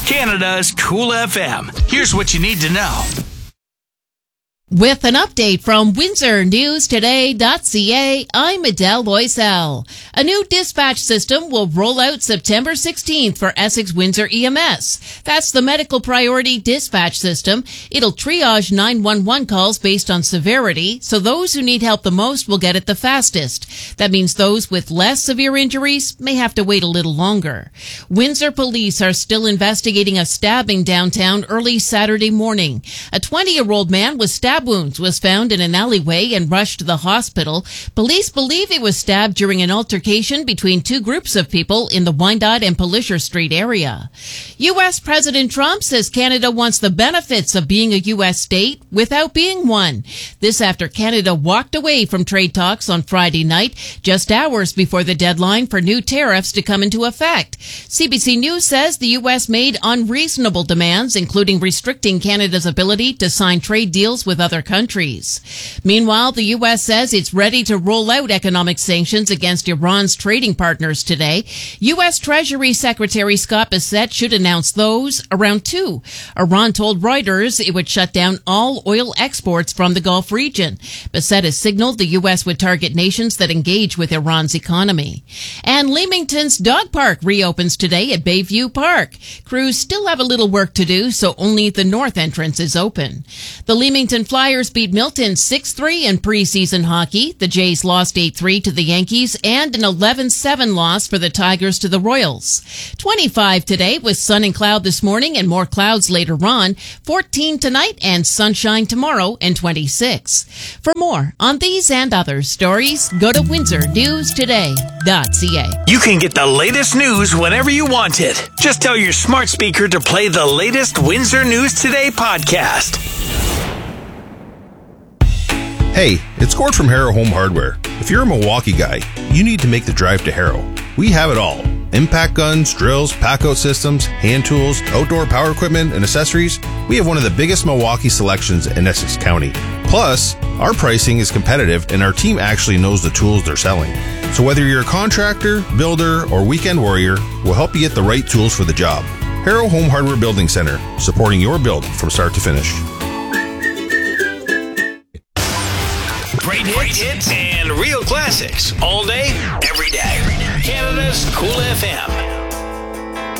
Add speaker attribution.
Speaker 1: Canada's Cool FM. Here's what you need to know.
Speaker 2: With an update from WindsorNewsToday.ca, I'm Adele Boisel. A new dispatch system will roll out September 16th for Essex Windsor EMS. That's the medical priority dispatch system. It'll triage 911 calls based on severity, so those who need help the most will get it the fastest. That means those with less severe injuries may have to wait a little longer. Windsor police are still investigating a stabbing downtown early Saturday morning. A 20-year-old man with stab wounds was found in an alleyway and rushed to the hospital. Police believe he was stabbed during an altercation between two groups of people in the Wyandotte and Pelisher Street area. U.S. President Trump says Canada wants the benefits of being a U.S. state without being one. This after Canada walked away from trade talks on Friday night, just hours before the deadline for new tariffs to come into effect. CBC News says the U.S. made unreasonable demands, including restricting Canada's ability to sign trade deals with other countries. Meanwhile, the U.S. says it's ready to roll out economic sanctions against Iran's trading partners today. U.S. Treasury Secretary Scott Bessent should announce those around 2. Iran told Reuters it would shut down all oil exports from the Gulf region. Bessent has signaled the U.S. would target nations that engage with Iran's economy. And Leamington's dog park reopens today at Bayview Park. Crews still have a little work to do, so only the north entrance is open. The Leamington Flyers beat Milton 6-3 in preseason hockey. The Jays lost 8-3 to the Yankees and an 11-7 loss for the Tigers to the Royals. 25 today with sun and cloud this morning and more clouds later on. 14 tonight and sunshine tomorrow and 26. For more on these and other stories, go to WindsorNewsToday.ca.
Speaker 1: You can get the latest news whenever you want it. Just tell your smart speaker to play the latest Windsor News Today podcast.
Speaker 3: Hey, it's Gord from Harrow Home Hardware. If you're a Milwaukee guy, you need to make the drive to Harrow. We have it all. Impact guns, drills, pack-out systems, hand tools, outdoor power equipment, and accessories. We have one of the biggest Milwaukee selections in Essex County. Plus, our pricing is competitive and our team actually knows the tools they're selling. So whether you're a contractor, builder, or weekend warrior, we'll help you get the right tools for the job. Harrow Home Hardware Building Center, supporting your build from start to finish.
Speaker 1: Great hits and real classics all day, every day. Canada's Cool FM.